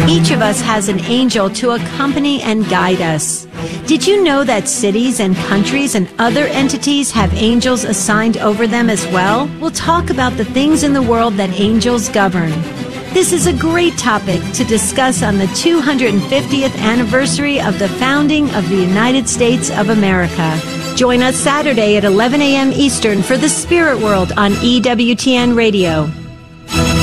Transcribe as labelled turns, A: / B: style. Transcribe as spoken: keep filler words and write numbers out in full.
A: Each of us has an angel to accompany and guide us. Did you know that cities and countries and other entities have angels assigned over them as well? We'll talk about the things in the world that angels govern. This is a great topic to discuss on the two hundred fiftieth anniversary of the founding of the United States of America. Join us Saturday at eleven a.m. Eastern for the Spirit World on E W T N Radio.